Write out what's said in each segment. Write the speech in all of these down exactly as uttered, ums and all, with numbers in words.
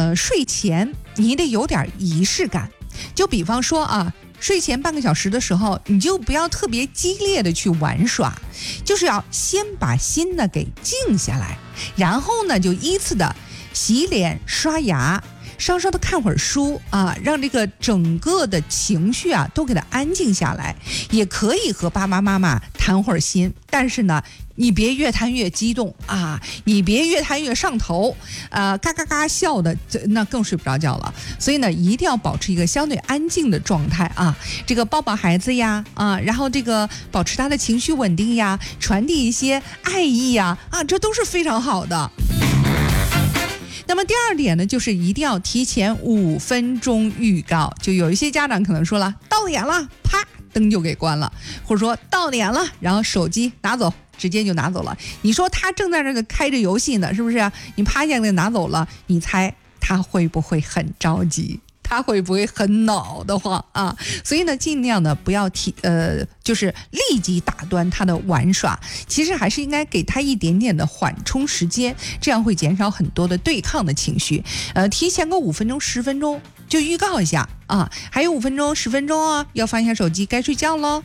呃，睡前你得有点仪式感，就比方说啊。睡前半个小时的时候，你就不要特别激烈的去玩耍，就是要先把心呢给静下来，然后呢就依次的洗脸、刷牙，稍稍的看会儿书啊，让这个整个的情绪啊都给它安静下来。也可以和爸爸妈妈谈会儿心，但是呢，你别越谈越激动啊，你别越谈越上头，呃，嘎嘎嘎笑的，那更睡不着觉了。所以呢，一定要保持一个相对安静的状态啊，这个抱抱孩子呀，啊，然后这个保持他的情绪稳定呀，传递一些爱意呀，啊，这都是非常好的。那么第二点呢，就是一定要提前五分钟预告。就有一些家长可能说了，到点了，啪，灯就给关了，或者说到点了，然后手机拿走，直接就拿走了。你说他正在那个开着游戏呢，是不是？你啪一下给拿走了，你猜他会不会很着急？他会不会很恼得慌啊？所以呢，尽量的不要提呃，就是立即打断他的玩耍，其实还是应该给他一点点的缓冲时间，这样会减少很多的对抗的情绪。呃，提前个五分钟、十分钟就预告一下啊，还有五分钟、十分钟啊，要放下手机，该睡觉喽。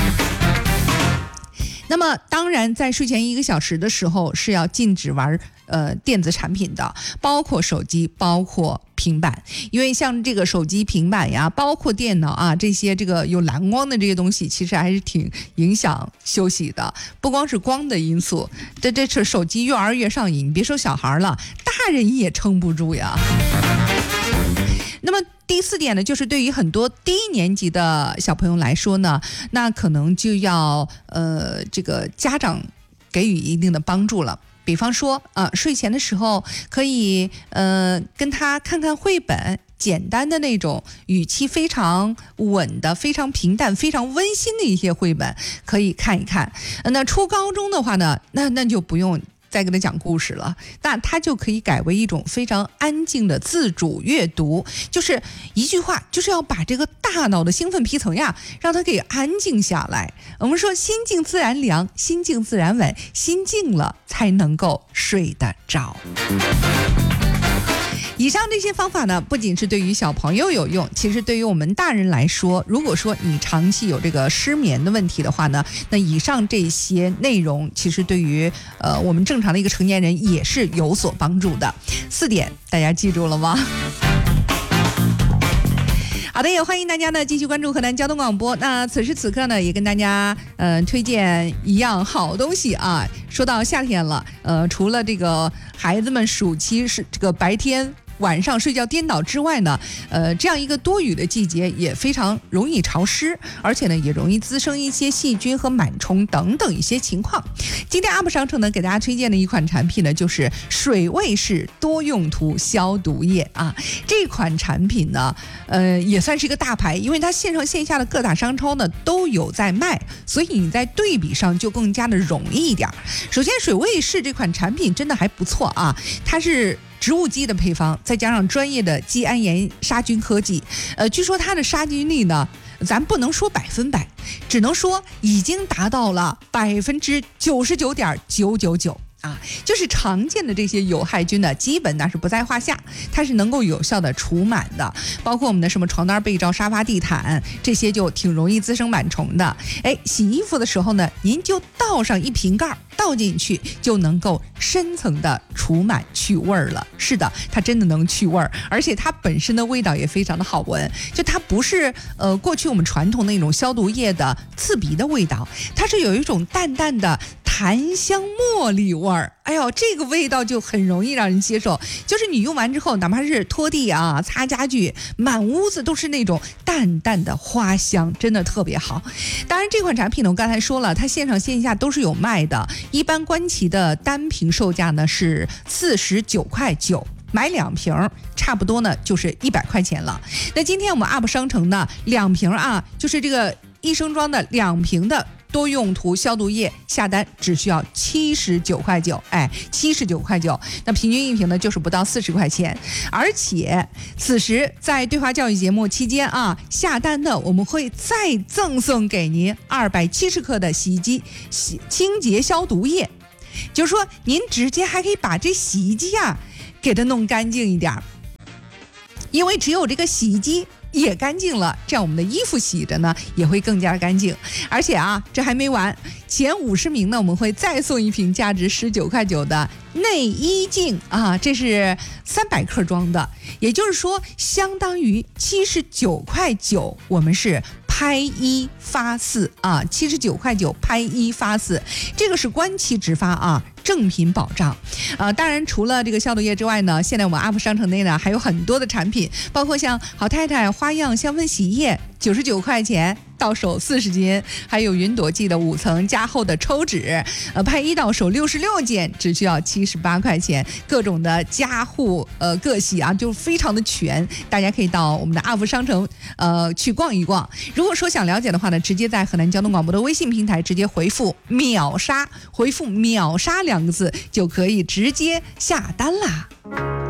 那么当然在睡前一个小时的时候是要禁止玩呃电子产品的，包括手机，包括平板，因为像这个手机、平板呀，包括电脑啊，这些这个有蓝光的这些东西，其实还是挺影响休息的。不光是光的因素，这这是手机越玩越上瘾，你别说小孩了，大人也撑不住呀。那么第四点呢，就是对于很多低年级的小朋友来说呢，那可能就要呃这个家长给予一定的帮助了。比方说啊、呃，睡前的时候可以呃跟他看看绘本，简单的那种语气非常稳的、非常平淡、非常温馨的一些绘本可以看一看。那初高中的话呢，那那就不用再给他讲故事了，那他就可以改为一种非常安静的自主阅读，就是一句话，就是要把这个大脑的兴奋皮层呀，让他给安静下来。我们说心静自然凉，心静自然稳，心静了才能够睡得着。以上这些方法呢，不仅是对于小朋友有用，其实对于我们大人来说，如果说你长期有这个失眠的问题的话呢，那以上这些内容其实对于呃我们正常的一个成年人也是有所帮助的。四点大家记住了吗？好的，也欢迎大家呢继续关注河南交通广播。那此时此刻呢，也跟大家呃推荐一样好东西啊。说到夏天了，呃，除了这个孩子们暑期是这个白天晚上睡觉颠倒之外呢，呃，这样一个多雨的季节也非常容易潮湿，而且呢也容易滋生一些细菌和螨虫等等一些情况。今天 U P 商城呢给大家推荐的一款产品呢，就是水卫士多用途消毒液啊。这款产品呢，呃，也算是一个大牌，因为它线上线下的各大商超呢都有在卖，所以你在对比上就更加的容易一点。首先，水卫士这款产品真的还不错啊，它是植物基的配方，再加上专业的季铵盐杀菌科技，呃，据说它的杀菌率呢，咱不能说百分百，只能说已经达到了百分之九十九点九九九。啊，就是常见的这些有害菌呢，基本那是不在话下，它是能够有效的除螨的，包括我们的什么床单、被罩、沙发、地毯，这些就挺容易滋生螨虫的。哎，洗衣服的时候呢，您就倒上一瓶盖，倒进去就能够深层的除螨去味儿了。是的，它真的能去味儿，而且它本身的味道也非常的好闻，就它不是呃过去我们传统那种消毒液的刺鼻的味道，它是有一种淡淡的檀香茉莉味儿，哎呦，这个味道就很容易让人接受。就是你用完之后，哪怕是拖地啊、擦家具，满屋子都是那种淡淡的花香，真的特别好。当然，这款产品呢，我刚才说了，它线上线下都是有卖的。一般官旗的单瓶售价呢是四十九块九。买两瓶差不多呢就是一百块钱了。那今天我们 U P 商城呢两瓶啊，就是这个益生装的两瓶的多用途消毒液，下单只需要七十九块九，哎，七十九块九，那平均一瓶呢就是不到四十块钱。而且此时在对话教育节目期间啊，下单的我们会再赠送给您二百七十克的洗衣机洗清洁消毒液，就是说您直接还可以把这洗衣机啊给它弄干净一点。 因为只有这个洗衣机也干净了，这样我们的衣服洗着呢也会更加干净。而且啊，这还没完，前五十名呢我们会再送一瓶价值十九块九的内衣镜啊，这是三百克装的，也就是说相当于七十九块九，我们是拍一发四啊，七十九块九拍一发四，这个是官期直发啊，正品保障。呃，当然除了这个消毒液之外呢，现在我们 U P 商城内呢还有很多的产品，包括像好太太花样香氛洗衣液九十九块钱到手四十斤，还有云朵记的五层加厚的抽纸，呃，拍一到手六十六件只需要七十八块钱，各种的家护呃各洗啊，就非常的全，大家可以到我们的 U P 商城呃去逛一逛。如果说想了解的话呢，直接在河南交通广播的微信平台直接回复秒杀，回复秒杀两个字就可以直接下单啦。